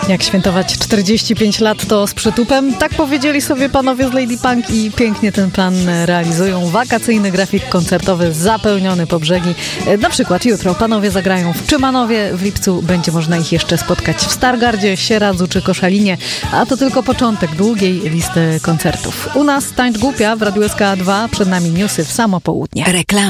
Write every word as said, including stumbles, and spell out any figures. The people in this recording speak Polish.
Jak świętować czterdzieści pięć lat, to z przytupem. Tak powiedzieli sobie panowie z Lady Punk i pięknie ten plan realizują. Wakacyjny grafik koncertowy zapełniony po brzegi. Na przykład jutro panowie zagrają w Czymanowie. W lipcu będzie można ich jeszcze spotkać w Stargardzie, Sieradzu czy Koszalinie. A to tylko początek długiej listy koncertów. U nas Tańcz Głupia w Radiu S K dwa. Przed nami newsy w samo południe. Reklama.